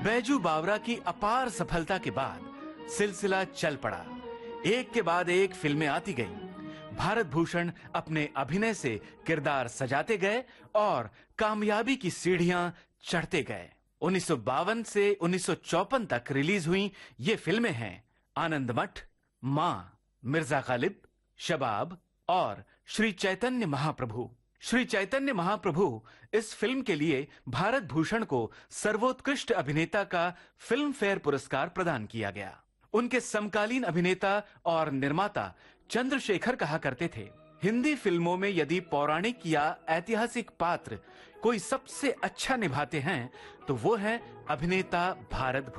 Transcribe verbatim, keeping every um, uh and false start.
बैजू बावरा की अपार सफलता के बाद सिलसिला चल पड़ा। एक के बाद एक फिल्में आती गईं। भारत भूषण अपने अभिनय से किरदार सजाते गए और कामयाबी की सीढ़ियां चढ़ते गए। उन्नीस सौ बावन से उन्नीस सौ चौपन तक रिलीज हुई ये फिल्में हैं आनंद मठ, मां, मिर्जा गालिब, शबाब और श्री चैतन्य महाप्रभु। श्री चैतन्य महाप्रभु इस फिल्म के लिए भारत भूषण को सर्वोत्कृष्ट अभिनेता का फिल्म फेयर पुरस्कार प्रदान किया गया। उनके समकालीन अभिनेता और निर्माता चंद्रशेखर कहा करते थे, हिंदी फिल्मों में यदि पौराणिक या ऐतिहासिक पात्र कोई सबसे अच्छा निभाते हैं तो वो है अभिनेता भारत भूषण।